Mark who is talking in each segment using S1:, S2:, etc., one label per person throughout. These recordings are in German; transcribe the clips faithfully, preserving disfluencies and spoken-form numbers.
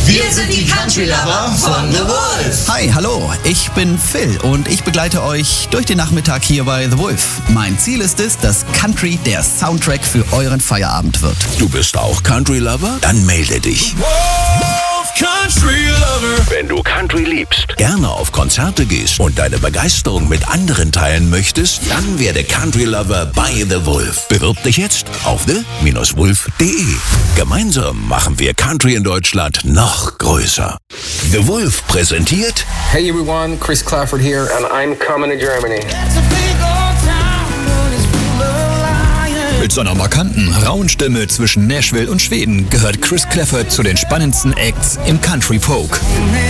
S1: Wir sind die Country Lover von The Wolf.
S2: Hi, hallo, ich bin Phil und ich begleite euch durch den Nachmittag hier bei The Wolf. Mein Ziel ist es, dass Country der Soundtrack für euren Feierabend wird.
S3: Du bist auch Country Lover? Dann melde dich.
S1: Wolf Country Lover.
S3: Wenn du Country liebst, gerne auf Konzerte gehst und deine Begeisterung mit anderen teilen möchtest, dann werde Country Lover bei The Wolf. Bewirb dich jetzt auf the dash wolf punkt de. Gemeinsam machen wir Country in Deutschland noch größer. The Wolf präsentiert...
S4: Hey everyone, Chris Clafford here and I'm coming to Germany.
S5: Mit seiner markanten, rauen Stimme zwischen Nashville und Schweden gehört Chris Clafford zu den spannendsten Acts im Country Folk.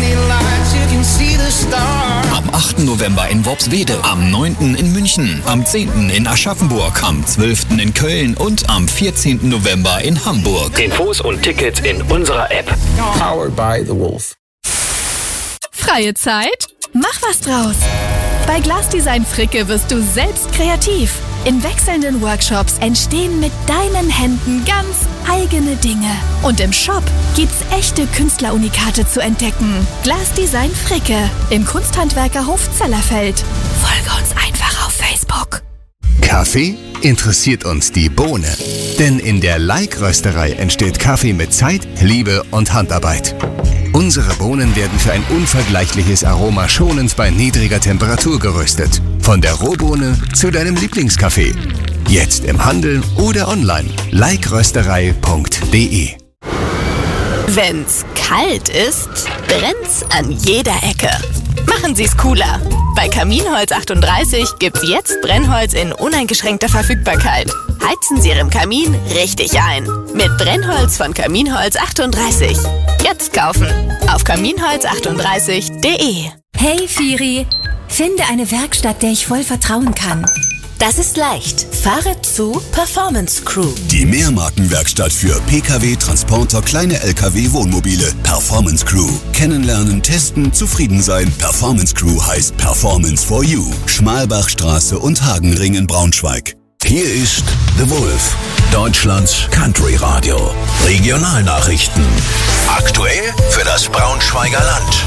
S5: Am achten November in Worpswede, am neunten in München, am zehnten in Aschaffenburg, am zwölften in Köln und am vierzehnten November in Hamburg.
S3: Infos und Tickets in unserer App.
S4: Powered by The Wolf.
S6: Freie Zeit? Mach was draus! Bei Glasdesign Fricke wirst du selbst kreativ. In wechselnden Workshops entstehen mit deinen Händen ganz eigene Dinge. Und im Shop gibt's echte Künstlerunikate zu entdecken. Glasdesign Fricke im Kunsthandwerkerhof Zellerfeld. Folge uns einfach auf Facebook.
S7: Kaffee interessiert uns die Bohne. Denn in der Like-Rösterei entsteht Kaffee mit Zeit, Liebe und Handarbeit. Unsere Bohnen werden für ein unvergleichliches Aroma schonend bei niedriger Temperatur geröstet. Von der Rohbohne zu deinem Lieblingskaffee. Jetzt im Handel oder online. like rösterei punkt de.
S8: Wenn's kalt ist, brennt's an jeder Ecke. Machen Sie's cooler. Bei Kaminholz achtunddreißig gibt's jetzt Brennholz in uneingeschränkter Verfügbarkeit. Heizen Sie Ihren Kamin richtig ein. Mit Brennholz von Kaminholz achtunddreißig. Jetzt kaufen auf kaminholz achtunddreißig punkt de.
S9: Hey Firi, finde eine Werkstatt, der ich voll vertrauen kann.
S8: Das ist leicht. Fahre zu Performance Crew.
S3: Die Mehrmarkenwerkstatt für Pkw, Transporter, kleine Lkw, Wohnmobile. Performance Crew. Kennenlernen, testen, zufrieden sein. Performance Crew heißt Performance for You. Schmalbachstraße und Hagenring in Braunschweig. Hier ist The Wolf, Deutschlands Country Radio. Regionalnachrichten. Aktuell für das Braunschweiger Land.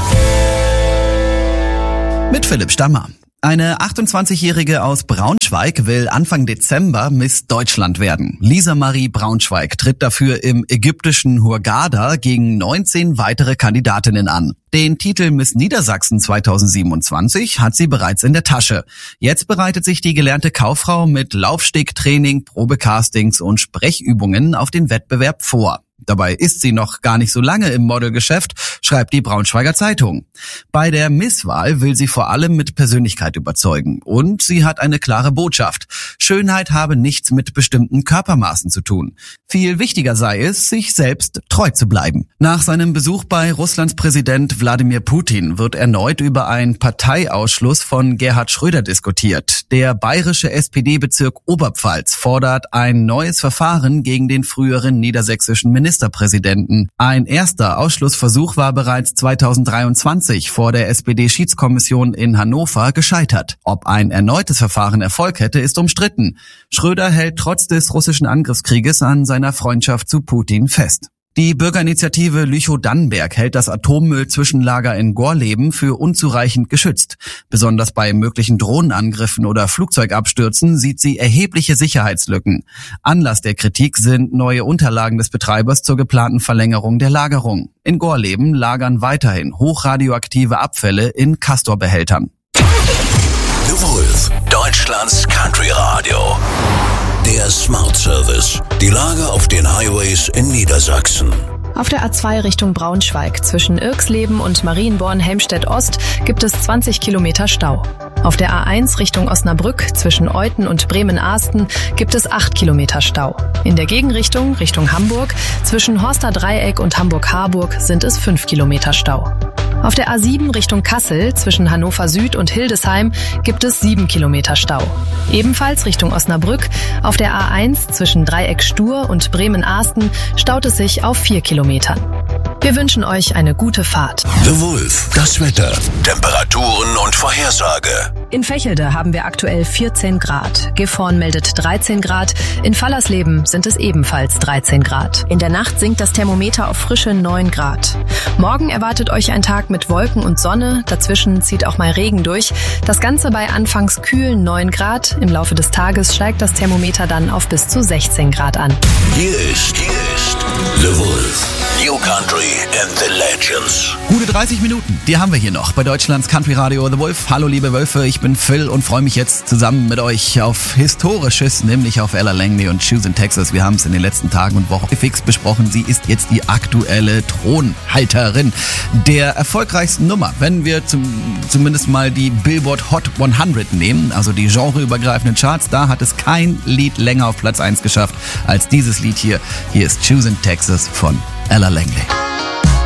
S2: Mit Philipp Stammer. Eine achtundzwanzigjährige aus Braunschweig will Anfang Dezember Miss Deutschland werden. Lisa Marie Braunschweig tritt dafür im ägyptischen Hurghada gegen neunzehn weitere Kandidatinnen an. Den Titel Miss Niedersachsen zweitausendsiebenundzwanzig hat sie bereits in der Tasche. Jetzt bereitet sich die gelernte Kauffrau mit Laufstegtraining, Probecastings und Sprechübungen auf den Wettbewerb vor. Dabei ist sie noch gar nicht so lange im Modelgeschäft, schreibt die Braunschweiger Zeitung. Bei der Misswahl will sie vor allem mit Persönlichkeit überzeugen. Und sie hat eine klare Botschaft. Schönheit habe nichts mit bestimmten Körpermaßen zu tun. Viel wichtiger sei es, sich selbst treu zu bleiben. Nach seinem Besuch bei Russlands Präsident Wladimir Putin wird erneut über einen Parteiausschluss von Gerhard Schröder diskutiert. Der bayerische S P D-Bezirk Oberpfalz fordert ein neues Verfahren gegen den früheren niedersächsischen Ministerpräsidenten. Ministerpräsidenten. Ein erster Ausschlussversuch war bereits zweitausenddreiundzwanzig vor der S P D-Schiedskommission in Hannover gescheitert. Ob ein erneutes Verfahren Erfolg hätte, ist umstritten. Schröder hält trotz des russischen Angriffskrieges an seiner Freundschaft zu Putin fest. Die Bürgerinitiative Lüchow-Dannenberg hält das Atommüll-Zwischenlager in Gorleben für unzureichend geschützt. Besonders bei möglichen Drohnenangriffen oder Flugzeugabstürzen sieht sie erhebliche Sicherheitslücken. Anlass der Kritik sind neue Unterlagen des Betreibers zur geplanten Verlängerung der Lagerung. In Gorleben lagern weiterhin hochradioaktive Abfälle in Castor-Behältern.
S3: The Wolf, Deutschlands Country Radio. Der Smart Service. Die Lage auf den Highways in Niedersachsen.
S10: Auf der A zwei Richtung Braunschweig zwischen Irksleben und Marienborn-Helmstedt-Ost gibt es zwanzig Kilometer Stau. Auf der A eins Richtung Osnabrück zwischen Euthen und Bremen-Ahsten gibt es acht Kilometer Stau. In der Gegenrichtung Richtung Hamburg zwischen Horster Dreieck und Hamburg-Harburg sind es fünf Kilometer Stau. Auf der A sieben Richtung Kassel zwischen Hannover Süd und Hildesheim gibt es sieben Kilometer Stau. Ebenfalls Richtung Osnabrück auf der A eins zwischen Dreieck Stur und Bremen-Ahsten staut es sich auf vier Kilometern. Wir wünschen euch eine gute Fahrt.
S3: The Wolf, das Wetter, Temperaturen und Vorhersage.
S10: In Vechelde haben wir aktuell vierzehn Grad. Gifhorn meldet dreizehn Grad. In Fallersleben sind es ebenfalls dreizehn Grad. In der Nacht sinkt das Thermometer auf frische neun Grad. Morgen erwartet euch ein Tag mit Wolken und Sonne. Dazwischen zieht auch mal Regen durch. Das Ganze bei anfangs kühlen neun Grad. Im Laufe des Tages steigt das Thermometer dann auf bis zu sechzehn Grad an.
S3: Hier ist, hier ist The Wolf. New Country and the Legends.
S2: Gute dreißig Minuten, die haben wir hier noch bei Deutschlands Country Radio The Wolf. Hallo liebe Wölfe, ich bin Phil und freue mich jetzt zusammen mit euch auf Historisches, nämlich auf Ella Langley und Choose in Texas. Wir haben es in den letzten Tagen und Wochen fix besprochen. Sie ist jetzt die aktuelle Thronhalterin der erfolgreichsten Nummer, wenn wir zum, zumindest mal die Billboard Hot hundert nehmen, also die genreübergreifenden Charts. Da hat es kein Lied länger auf Platz eins geschafft als dieses Lied hier. Hier ist Choose in Texas von Ella Langley.